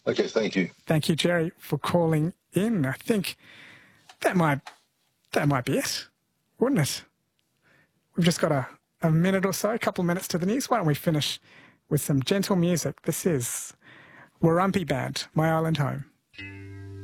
Okay, thank you. Thank you, Jerry, for calling in. I think that might be it, wouldn't it? We've just got a minute or so, a couple of minutes to the news. Why don't we finish with some gentle music? This is Warumpi Band, My Island Home.